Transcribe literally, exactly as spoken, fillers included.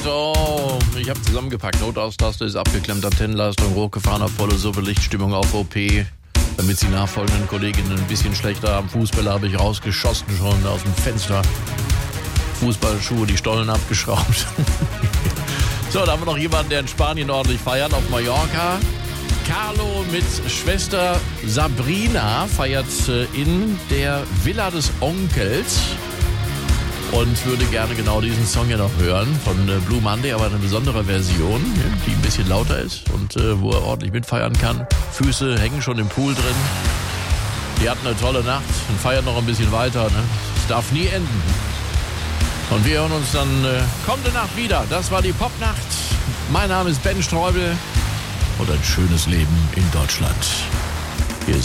So, ich habe zusammengepackt. Notausstaste ist abgeklemmt, Antennenleistung hochgefahren auf volle Suppe, Lichtstimmung auf O P. Damit die nachfolgenden Kolleginnen ein bisschen schlechter haben. Fußbälle habe ich rausgeschossen schon aus dem Fenster. Fußballschuhe, die Stollen abgeschraubt. So, da haben wir noch jemanden, der in Spanien ordentlich feiert, auf Mallorca. Carlo mit Schwester Sabrina feiert in der Villa des Onkels und würde gerne genau diesen Song ja noch hören von Blue Monday, aber eine besondere Version, die ein bisschen lauter ist und wo er ordentlich mitfeiern kann. Füße hängen schon im Pool drin. Die hatten eine tolle Nacht und feiern noch ein bisschen weiter. Ne? Es darf nie enden. Und wir hören uns dann äh, kommende Nacht wieder. Das war die Popnacht. Mein Name ist Ben Streubel und ein schönes Leben in Deutschland.